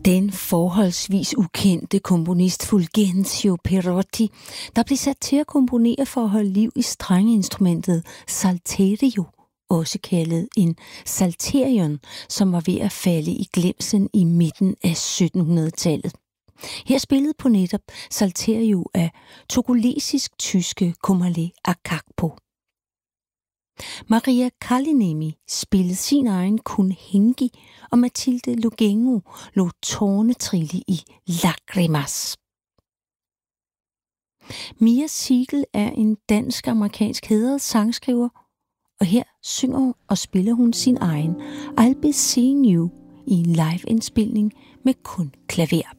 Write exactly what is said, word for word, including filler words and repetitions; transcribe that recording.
Den forholdsvis ukendte komponist Fulgencio Perotti, der blev sat til at komponere for at holde liv i strengeinstrumentet salterio, også kaldet en salterion, som var ved at falde i glemslen i midten af syttenhundredetallet. Her spillede på netop salterio af togolesisk-tyske Komale Akakpo. Maria Kaliniemi spillede sin egen Kunhengi, og Mathilde Lugengo lå tårnetrille i Lagrimas. Mia Siegel er en dansk-amerikansk hædret sangskriver, og her synger og spiller hun sin egen I'll Be Seeing You i en live-indspilning med kun klaver.